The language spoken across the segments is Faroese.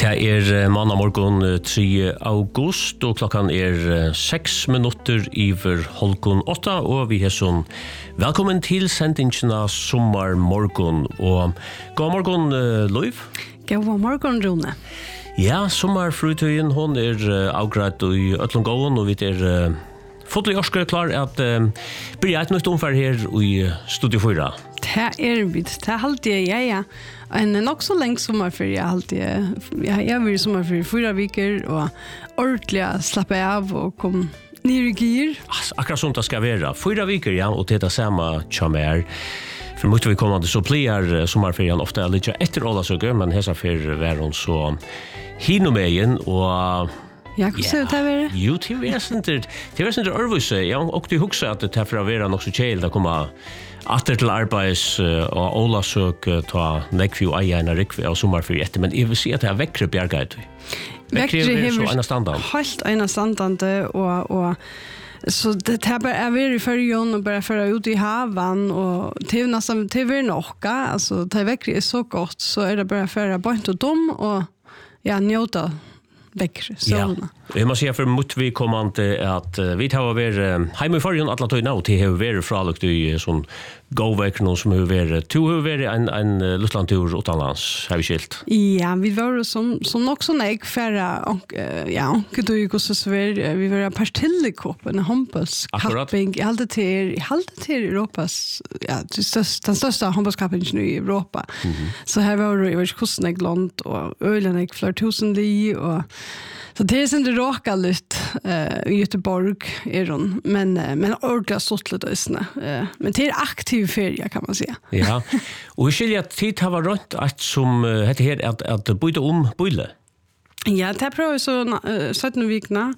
Det mandag morgon 3 august og klokkan 6 minutter iver 7:30 og vi sånn velkommen til sendingene sommarmorgon og god morgon Løyv. God morgon Rune. Ja, sommarfrutøyen hon avgreit i Øtlundgåen og vi fotlig orske klar at blir et nytt omfær her i Studio 4. Det vi, det alltid ja. En nok så lenge sommerferie alltid. Jeg var i sommerferie 4 veker og ordentlig slappe av og kom ned i gir. Akkurat som det skal være. 4 veker, ja, og til det samme kommer. For måtte vi komme til så pleier sommerferien ofte litt etter Ålasøke, men hesa fer var hun så hinomegen og ja, hva ser det være? Jo, det var sånn Ørvøse. Ja, og du husker at det for å være nok så kjeld å komme atter til arbeids og Ålasøk ta nekvi og eierna rikvi av sommerferie etter, men jeg vil si at det vekkre bjergeit. Vekkre så einastandan. Helt einastandande og så det bara är i förjon och bara föra ut i haven och till nästan till vi nocka alltså det väcker så gott så är det bara föra bort och dom och ja njuta väcker så. Ja. Jag måste säga för mot vi kommande att vi tar över hemma i förjon alla tog nu till hur är fralukt i sån go veck någon som hur är to hur är en luftlandtur utomlands har vi skilt. Ja, vi var som också när förra och ja, kunde ju gå så vi var partillikopp en handbollscapping. Jag hade till Europas ja, den största handbollscappingen i Europa. Så här var det var kostnadsland och ölen flör tusenlig och så det är inte råka lite i Göteborg hon men orka sottligt ösna. Men det är aktiv ferie kan man säga. Ja. Och jag skiljer att tid har varit runt att som heter här att byta byle. Ja, det prövar så 17 veckor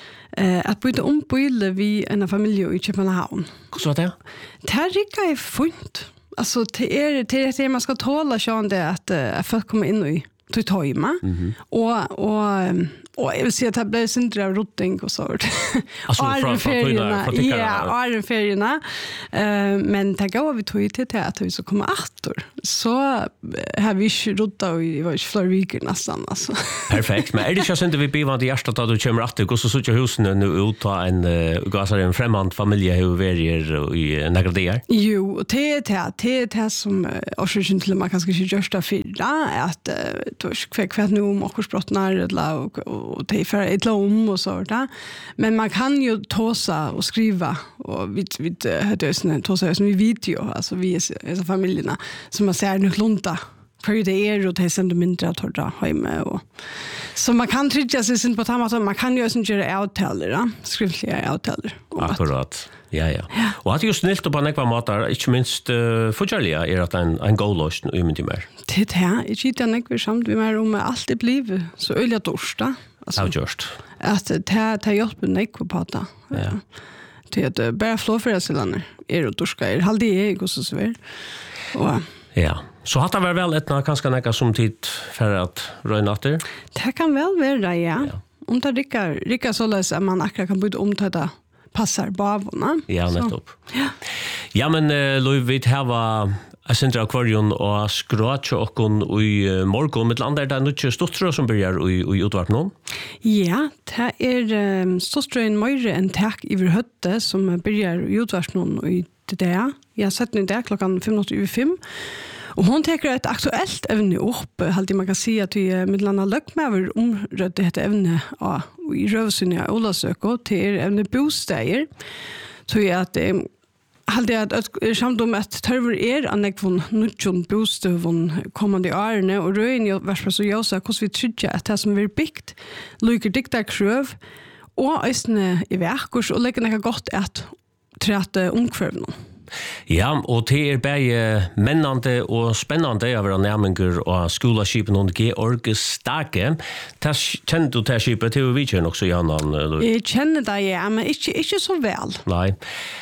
att byta byle vid en familj i Köpenhamn. Hur var det? Det rikker är fint. Alltså det är man ska tåla sjön det att folk kommer in i till tajma och jag vill säga att det blev syndra rotting och sånt. Alltså från ferierna. Men det går vi tog till att vi så kommer åter. Så har vi rotat i var flera veckor nästan alltså. Perfekt. Men är det ju inte vi bevan det hjärtat att du kommer åter och så så husen nu ut ta en främmande familj hur verier i Nagradear. Jo, det är som orsaken till man kanske inte görs fyra att kvärt nu om och sprottnar eller och det för ett lom och så där. Men man kan ju tåsa och skriva och vi hade sån tåsa som vi video alltså vi är familjerna som man ser nu lunta för det och det sänder mindre att hålla hemma och så man kan trycka sig sin på samma sätt man kan ju sån göra avtal skriftliga avtal. Akkurat. Ja. Och att just snilt på några matar, inte minst förjälliga är att en gålost i min timmar. Det här är inte den vi samt vi mer om allt det blir så öliga torsdag. Alltså just. Att det hjälper mig på det. Ja. Det är bara flåförelselarna är och torska halvt det och så vidare. Och ja. Så hatta var väl ett kanske några som tid för att röna åter. Det kan väl vara ja. Om det rikar så läs att man akkurat kan byta om det passar bavorna. Ja, nettopp. Ja, men Louis vet här var Central Aquarium och skratch och i morgon med andra där nu stottrå som börjar i utvart någon. Ja, det är stottrön mer än tack i hötte som börjar i utvart någon i det. Jag sätter nu där klockan 5:05. Och hon tar ett aktuellt ämne upp, halt man kan säga att vi med landa lökmäver omrödde detta ämne i Rövsynja Ålasöko till ämne bostäder. Så är att halt det att samt om att törver annek från nutjon bostävon kommande årene och röjen ju vars så jag så hur vi trygga att det som vi byggt lycka dikta kröv och ösne i verkurs och lägga något gott att träta omkvärvna. Ja, och det är bäge männande och spännande över närmingar och skolaskipen och Georg Stake. Känner du det skipet till vi känner också Jannan? Jag känner det, ja, men inte så väl. Nej.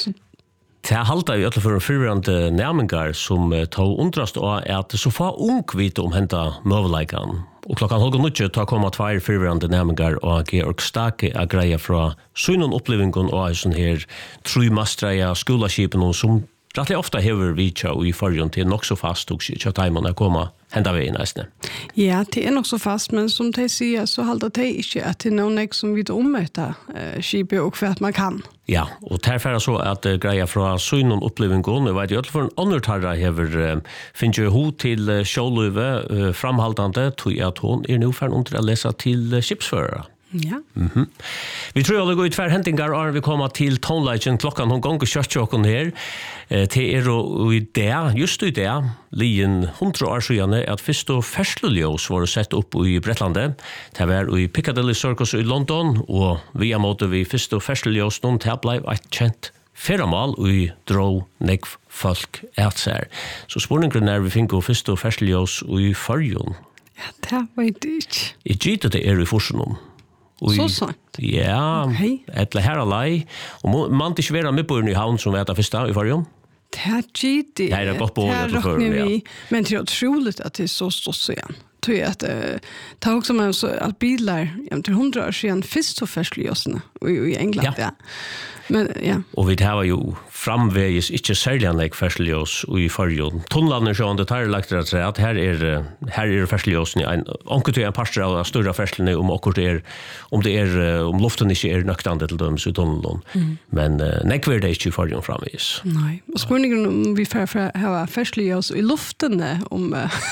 Det haltar ju alla för förvärande närmingar som tar undrast och att så få ung vita om hända möjligheten. Och klockan 7:00 tar komma 2 förvärande närmingar och Georg Stake är greja från synen upplevingen och en sån här trumastreja skolaskipen som rätt ofta häver vi i förrjun till också fast och så tajman att komma hända vi nästan. Ja, det nog så fast, men som de sier, så halter de ikke at det noen som vet om dette skipet og hva man kan. Ja, og derfor så at greia fra synen opplevingen, jeg vet jo for en andre tarra hever finner jo ho til sjåløve framhaltende, tog at hun nå ferdig under å lese til skipsførere. Ja. Vi tror alle går ut for hentingar og vi kommer til tonelagen klokkan hun gonger kjøttjåken her til jo i det, just i det lien 100 år siden at først og fersløljøs var sett opp i Bretlandet det var i Piccadilly Circus i London og via måte vi først og fersløljøs noen til ble et kjent ferramal og vi dro nekv folk et seg så spørningen vi finner først og fersløljøs i Førjøen. Ja, det var det ikke. I gytet det i Forsenum. Så sant? Ja, etter her alai. Og man ikke være med på i havn som vet av første i Førjøen? Det er gytet. Ja, det er godt på det før, ja. Men det er utroligt at det er så stått igjen. Det er også med at bilar til 100 år siden først og fersløsene i England, ja. Men, ja. Og vi har jo framvegis ikke særlig anlegg fersløs i Førjøen. Tunnlene sånn, det tar lagt rett at her er fersløsene omkring en parster av større fersløsene om luften ikke er nøktende til dømes i tunnelen. Men nekver det ikke i Førjøen framvegis. Nei, og spørningen om vi får ha fersløs i luftene om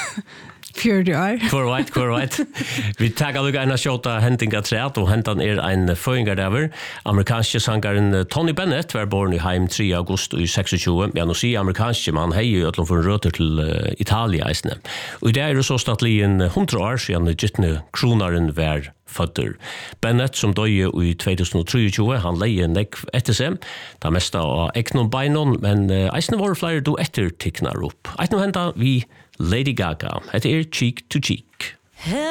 40 år. Korrekt. Vi tar alle en kjøta hentinga træt, og hentan en føringer der. Amerikanske sangaren Tony Bennett var born i heim 3. august i 26. Ja, nå sier amerikanske, men han hei jo for en røter til Italia. Og i det det så statlig 100 år siden gyttene kronaren var føtter. Bennett, som døde i 2023, han leie nekv etter seg, det meste av eknon beinon, men eisne var flere do etter tikknar opp. Eisne henta vi Lady Gaga. Det er Cheek to Cheek.